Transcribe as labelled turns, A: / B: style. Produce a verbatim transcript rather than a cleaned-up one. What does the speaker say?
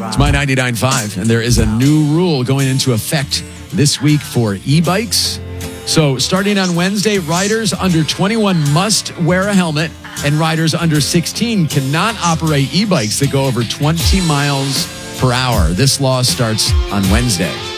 A: It's My ninety-nine point five, and there is a new rule going into effect this week for e-bikes. So starting on Wednesday, riders under twenty-one must wear a helmet, and riders under sixteen cannot operate e-bikes that go over twenty miles per hour. This law starts on Wednesday.